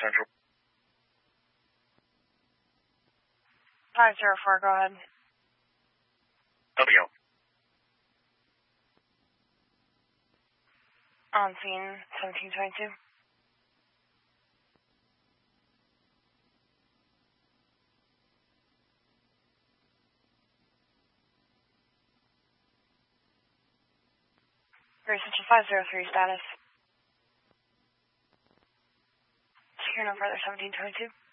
Central. 504, go ahead. W. On scene, 1722. Great Central 503 status. Secure no further, 1722.